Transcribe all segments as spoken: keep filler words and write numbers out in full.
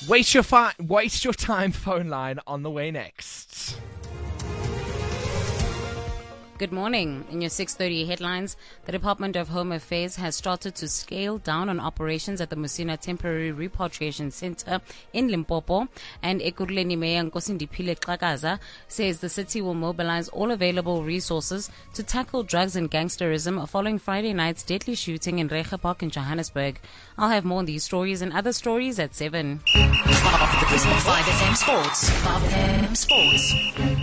Waste your, fi- waste your time phone line on the way next. Good morning. In your six thirty headlines, the Department of Home Affairs has started to scale down on operations at the Musina Temporary Repatriation Center in Limpopo. And Ekurhuleni Mayor Nkosindiphile Xhakaza says the city will mobilize all available resources to tackle drugs and gangsterism following Friday night's deadly shooting in Reiche Park in Johannesburg. I'll have more on these stories and other stories at seven. five F M Sports. five F M Sports.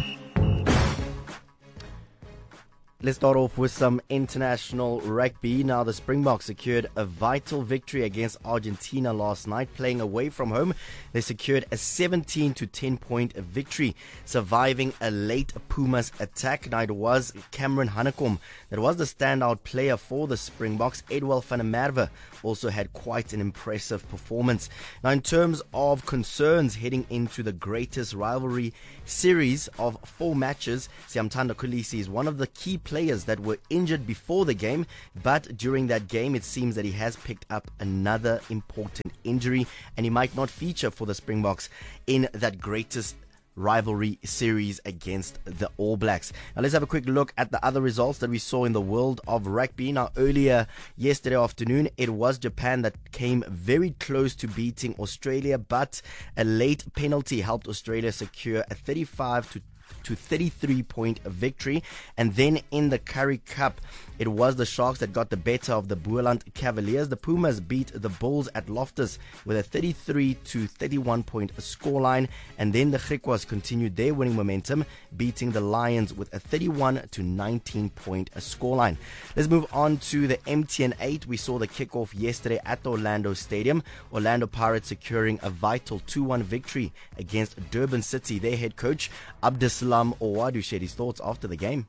Let's start off with some international rugby. Now, the Springboks secured a vital victory against Argentina last night. Playing away from home, they secured a seventeen to ten point victory, surviving a late Pumas attack. Now, it was Cameron Hanekom that was the standout player for the Springboks. Edwell van der Merwe also had quite an impressive performance. Now, in terms of concerns heading into the greatest rivalry series of four matches, Siyamthanda Kolisi is one of the key players that were injured before the game, but during that game it seems that he has picked up another important injury and he might not feature for the Springboks in that greatest rivalry series against the All Blacks. Now let's have a quick look at the other results that we saw in the world of rugby. Now earlier yesterday afternoon, it was Japan that came very close to beating Australia, but a late penalty helped Australia secure a thirty-five to to thirty-three point victory. And then in the Currie Cup, it was the Sharks that got the better of the Boland Cavaliers. The Pumas beat the Bulls at Loftus with a thirty-three to thirty-one point scoreline. And then the Griquas continued their winning momentum, beating the Lions with a thirty-one to nineteen point scoreline. Let's move on to the M T N eight. We saw the kickoff yesterday at the Orlando Stadium. Orlando Pirates securing a vital two one victory against Durban City. Their head coach, Abdesalam Owadu, shared his thoughts after the game.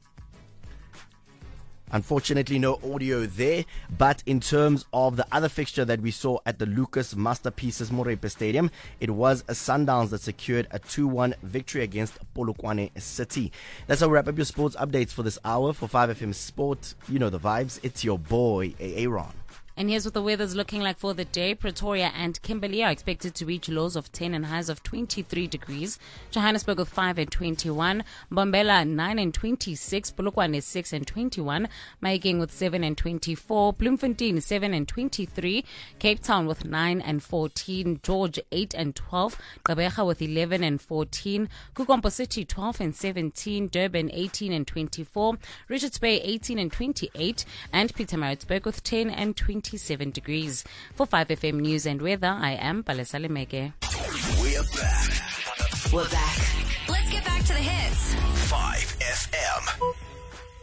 Unfortunately, no audio there, but in terms of the other fixture that we saw at the Lucas Masterpieces Morepe Stadium, it was a Sundowns that secured a two one victory against Polokwane City. That's how we wrap up your sports updates for this hour. For five F M Sport, you know the vibes. It's your boy, Aaron. And here's what the weather's looking like for the day. Pretoria and Kimberley are expected to reach lows of ten and highs of twenty-three degrees. Johannesburg with five and twenty-one. Mbombela nine and twenty-six. Polokwane six and twenty-one. Mahikeng with seven and twenty-four. Bloemfontein seven and twenty-three. Cape Town with nine and fourteen. George eight and twelve. Gqeberha with eleven and fourteen. Kukompo City twelve and seventeen. Durban eighteen and twenty-four. Richards Bay eighteen and twenty-eight. And Pietermaritzburg with ten and twenty-seven degrees. For five F M News and Weather, I am Palesa Lemeke. We're back. We're back. Let's get back to the hits.